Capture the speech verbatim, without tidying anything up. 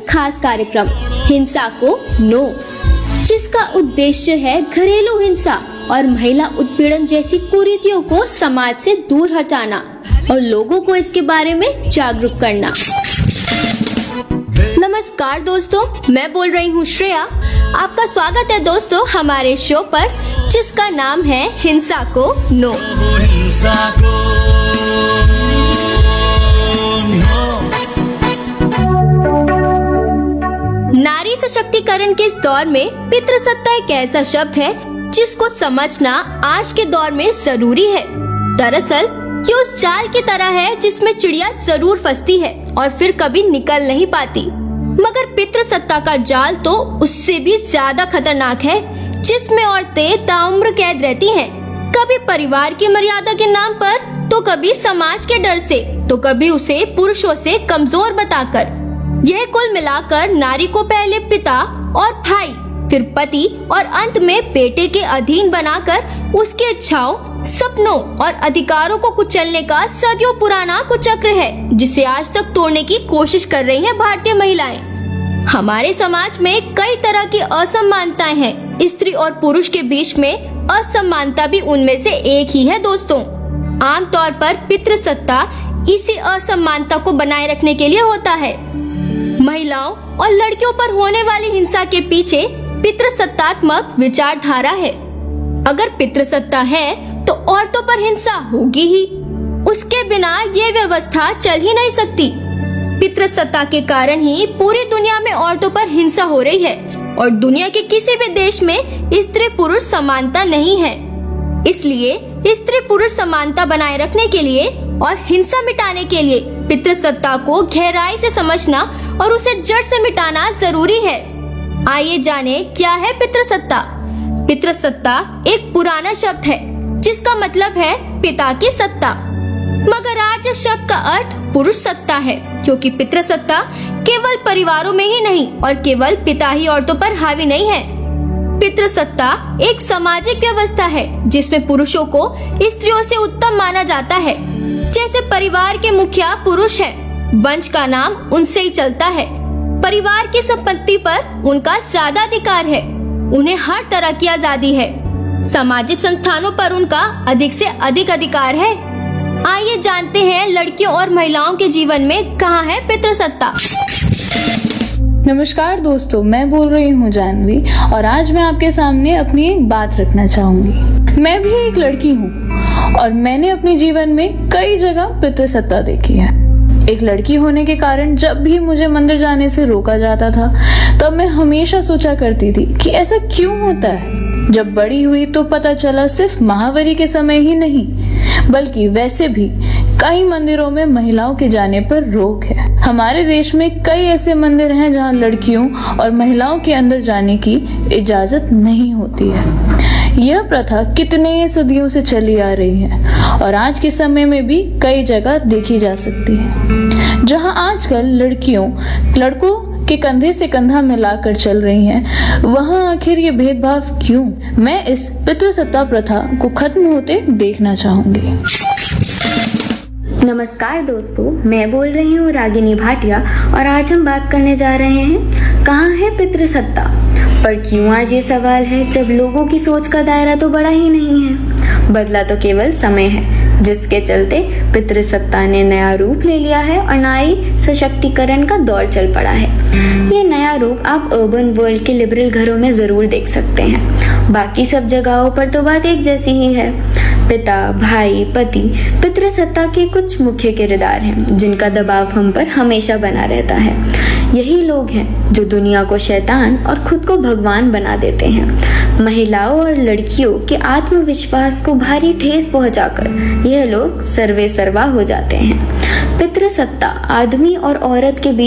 खास कार्यक्रम हिंसा को नो, जिसका उद्देश्य है घरेलू हिंसा और महिला उत्पीड़न जैसी कुरीतियों को समाज से दूर हटाना और लोगों को इसके बारे में जागरूक करना। नमस्कार दोस्तों, मैं बोल रही हूँ श्रेया। आपका स्वागत है दोस्तों हमारे शो पर, जिसका नाम है हिंसा को नो। नारी सशक्तिकरण के इस दौर में पितृसत्ता एक ऐसा शब्द है जिसको समझना आज के दौर में जरूरी है। दरअसल ये उस जाल की तरह है जिसमें चिड़िया जरूर फंसती है और फिर कभी निकल नहीं पाती, मगर पितृसत्ता का जाल तो उससे भी ज्यादा खतरनाक है, जिसमें औरतें ताउम्र कैद रहती हैं, कभी परिवार की मर्यादा के नाम पर, तो कभी समाज के डर से, तो कभी उसे पुरुषों से कमजोर बताकर। यह कुल मिलाकर नारी को पहले पिता और भाई, फिर पति और अंत में बेटे के अधीन बनाकर उसकी इच्छाओं, सपनों और अधिकारों को कुचलने का सदियों पुराना कुचक्र है, जिसे आज तक तोड़ने की कोशिश कर रही हैं भारतीय महिलाएं। हमारे समाज में कई तरह की असमानताएं हैं। स्त्री और पुरुष के बीच में असमानता भी उनमें से एक ही है दोस्तों। आमतौर पर पितृसत्ता इसी असमानता को बनाए रखने के लिए होता है। महिलाओं और लड़कियों पर होने वाली हिंसा के पीछे पितृसत्तात्मक विचारधारा है। अगर पितृसत्ता है तो औरतों पर हिंसा होगी ही, उसके बिना ये व्यवस्था चल ही नहीं सकती। पितृसत्ता के कारण ही पूरी दुनिया में औरतों पर हिंसा हो रही है और दुनिया के किसी भी देश में स्त्री पुरुष समानता नहीं है। इसलिए स्त्री पुरुष समानता बनाए रखने के लिए और हिंसा मिटाने के लिए पितृसत्ता को गहराई से समझना और उसे जड़ से मिटाना जरूरी है। आइए जाने क्या है पितृसत्ता। पितृसत्ता एक पुराना शब्द है जिसका मतलब है पिता की सत्ता, मगर आज इस शब्द का अर्थ पुरुष सत्ता है, क्योंकि पितृसत्ता केवल परिवारों में ही नहीं और केवल पिता ही औरतों पर हावी नहीं है। पितृसत्ता एक सामाजिक व्यवस्था है जिसमें पुरुषों को स्त्रियों से उत्तम माना जाता है। जैसे परिवार के मुखिया पुरुष है, वंश का नाम उनसे ही चलता है, परिवार की संपत्ति पर उनका ज्यादा अधिकार है, उन्हें हर तरह की आजादी है, सामाजिक संस्थानों पर उनका अधिक से अधिक अधिकार है। आइए जानते हैं लड़कियों और महिलाओं के जीवन में कहाँ है पितृसत्ता। नमस्कार दोस्तों, मैं बोल रही हूँ जानवी और आज मैं आपके सामने अपनी एक बात रखना चाहूंगी। मैं भी एक लड़की हूँ और मैंने अपने जीवन में कई जगह पितृसत्ता देखी है। एक लड़की होने के कारण जब भी मुझे मंदिर जाने से रोका जाता था, तब मैं हमेशा सोचा करती थी कि ऐसा क्यों होता है। जब बड़ी हुई तो पता चला सिर्फ महावारी के समय ही नहीं, बल्कि वैसे भी कई मंदिरों में महिलाओं के जाने पर रोक है। हमारे देश में कई ऐसे मंदिर हैं जहां लड़कियों और महिलाओं के अंदर जाने की इजाजत नहीं होती है। यह प्रथा कितने सदियों से चली आ रही है और आज के समय में भी कई जगह देखी जा सकती है। जहां आजकल लड़कियों लड़कों के कंधे से कंधा मिलाकर चल रही हैं, वहां आखिर ये भेदभाव क्यों? मैं इस पितृसत्ता प्रथा को खत्म होते देखना चाहूंगी। नमस्कार दोस्तों, मैं बोल रही हूँ रागिनी भाटिया और आज हम बात करने जा रहे हैं कहाँ है पितृसत्ता। पर क्यों आज ये सवाल है, जब लोगों की सोच का दायरा तो बड़ा ही नहीं है। बदला तो केवल समय है, जिसके चलते पितृसत्ता ने नया रूप ले लिया है और नारी सशक्तिकरण का दौर चल पड़ा है। ये नया रूप आप अर्बन वर्ल्ड के लिबरल घरों में जरूर देख सकते हैं। बाकी सब जगहों पर तो बात एक जैसी ही है। पिता, भाई, पति पितृसत्ता के कुछ मुख्य किरदार हैं जिनका दबाव हम पर हमेशा बना रहता है। यही लोग हैं जो दुनिया को शैतान और खुद को भगवान बना देते हैं। महिलाओं और लड़कियों के आत्मविश्वास को भारी ठेस पहुंचाकर यह लोग सर्वे सर्वा हो जाते हैं। पितृसत्ता आदमी और औरत के बीच